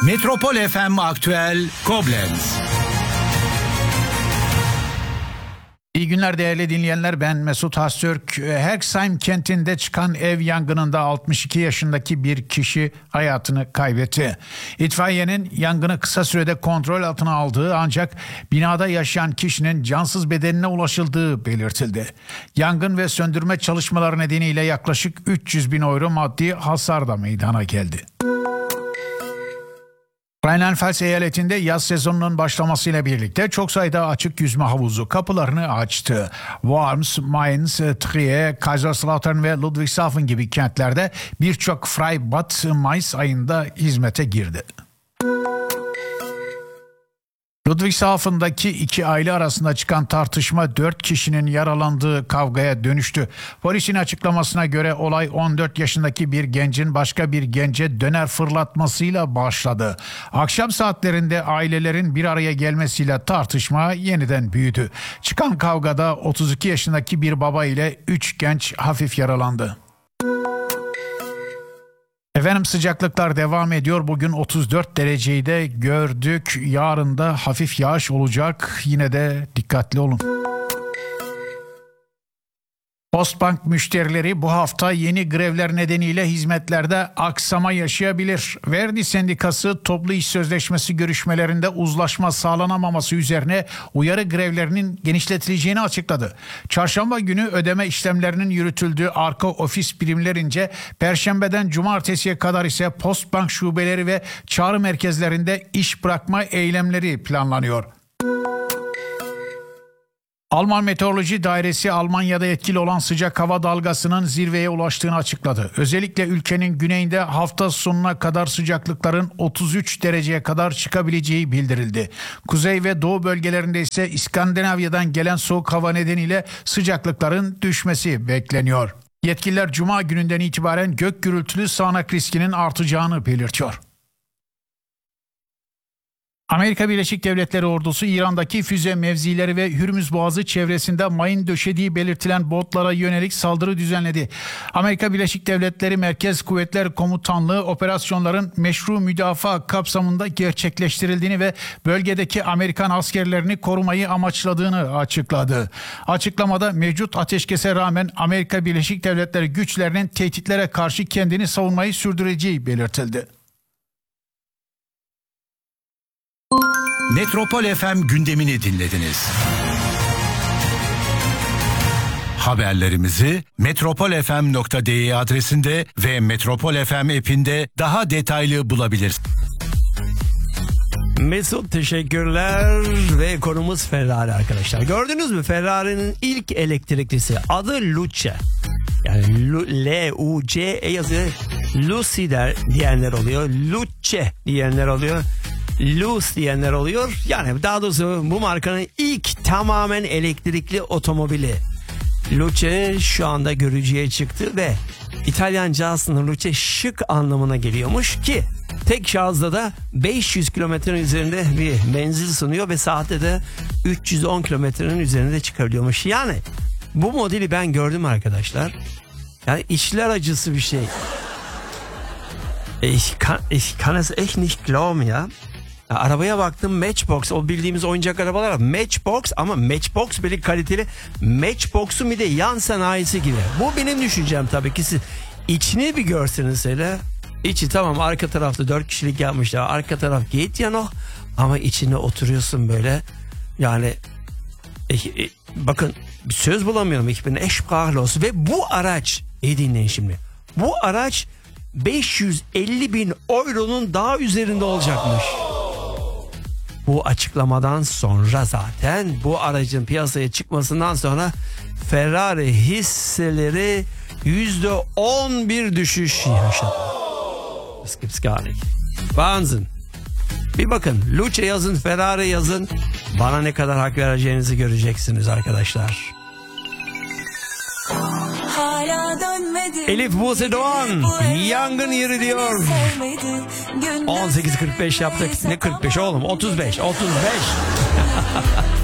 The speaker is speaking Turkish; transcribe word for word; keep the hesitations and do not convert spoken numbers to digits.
Metropol F M Aktüel Koblenz. İyi günler değerli dinleyenler, ben Mesut Hastürk. Herxheim kentinde çıkan ev yangınında altmış iki yaşındaki bir kişi hayatını kaybetti. İtfaiyenin yangını kısa sürede kontrol altına aldığı ancak binada yaşayan kişinin cansız bedenine ulaşıldığı belirtildi. Yangın ve söndürme çalışmaları nedeniyle yaklaşık üç yüz bin euro maddi hasar da meydana geldi. Rheinland-Pfalz eyaletinde yaz sezonunun başlamasıyla birlikte çok sayıda açık yüzme havuzu kapılarını açtı. Worms, Mainz, Trier, Kaiserslautern ve Ludwigshafen gibi kentlerde birçok Freibad Mayıs ayında hizmete girdi. Ludwigshafen'daki iki aile arasında çıkan tartışma dört kişinin yaralandığı kavgaya dönüştü. Polisin açıklamasına göre olay on dört yaşındaki bir gencin başka bir gence döner fırlatmasıyla başladı. Akşam saatlerinde ailelerin bir araya gelmesiyle tartışma yeniden büyüdü. Çıkan kavgada otuz iki yaşındaki bir baba ile üç genç hafif yaralandı. Efendim, sıcaklıklar devam ediyor. Bugün otuz dört dereceyi de gördük. Yarın da hafif yağış olacak. Yine de dikkatli olun. Postbank müşterileri bu hafta yeni grevler nedeniyle hizmetlerde aksama yaşayabilir. Verdi Sendikası toplu iş sözleşmesi görüşmelerinde uzlaşma sağlanamaması üzerine uyarı grevlerinin genişletileceğini açıkladı. Çarşamba günü ödeme işlemlerinin yürütüldüğü arka ofis birimlerince Perşembeden Cumartesiye kadar ise Postbank şubeleri ve çağrı merkezlerinde iş bırakma eylemleri planlanıyor. Alman Meteoroloji Dairesi Almanya'da etkili olan sıcak hava dalgasının zirveye ulaştığını açıkladı. Özellikle ülkenin güneyinde hafta sonuna kadar sıcaklıkların otuz üç dereceye kadar çıkabileceği bildirildi. Kuzey ve doğu bölgelerinde ise İskandinavya'dan gelen soğuk hava nedeniyle sıcaklıkların düşmesi bekleniyor. Yetkililer Cuma gününden itibaren gök gürültülü sağanak riskinin artacağını belirtiyor. Amerika Birleşik Devletleri ordusu İran'daki füze mevzileri ve Hürmüz Boğazı çevresinde mayın döşediği belirtilen botlara yönelik saldırı düzenledi. Amerika Birleşik Devletleri Merkez Kuvvetler Komutanlığı operasyonların meşru müdafaa kapsamında gerçekleştirildiğini ve bölgedeki Amerikan askerlerini korumayı amaçladığını açıkladı. Açıklamada mevcut ateşkese rağmen Amerika Birleşik Devletleri güçlerinin tehditlere karşı kendini savunmayı sürdüreceği belirtildi. Metropol F M gündemini dinlediniz. Haberlerimizi metropol f m nokta d e adresinde ve Metropol F M app'inde daha detaylı bulabilirsiniz. Mesut teşekkürler ve konumuz Ferrari arkadaşlar. Gördünüz mü, Ferrari'nin ilk elektriklisi adı Luce. Yani L U C E yazıyor. Lucy der diyenler oluyor. Luce diyenler oluyor. Luce diyenler oluyor. Yani daha doğrusu bu markanın ilk tamamen elektrikli otomobili. Luce şu anda görücüye çıktı ve İtalyanca aslında Luce şık anlamına geliyormuş ki tek şarjda da beş yüz kilometrenin üzerinde bir menzil sunuyor ve saatte de üç yüz on kilometrenin üzerinde çıkabiliyormuş. Yani bu modeli ben gördüm arkadaşlar. Yani içler acısı bir şey. Ich kann, ich kann es echt nicht glauben ya. Arabaya baktım, Matchbox, o bildiğimiz oyuncak arabalar var. Matchbox ama Matchbox böyle kaliteli. Matchbox'un bir de yan sanayisi gibi. Bu benim düşüncem tabii ki. Siz içini bir görseniz hele. İçi tamam, arka tarafta dört kişilik yapmışlar. Arka taraf geht ya noch. Ama içine oturuyorsun böyle. Yani e, e, bakın bir söz bulamıyorum. Ich bin echt sprachlos. Ve bu araç, iyi dinleyin şimdi. Bu araç beş yüz elli bin euronun daha üzerinde olacakmış. Bu açıklamadan sonra zaten bu aracın piyasaya çıkmasından sonra Ferrari hisseleri yüzde on bir düşüş yaşadı. Das gibt's gar nicht. Wahnsinn. Bir bakın, Luce yazın, Ferrari yazın. Bana ne kadar hak vereceğinizi göreceksiniz arkadaşlar. Elif Buse Doğan yangın yeri diyor. on sekiz kırk beş yaptık. Ne kırk beş oğlum? otuz beş. otuz beş.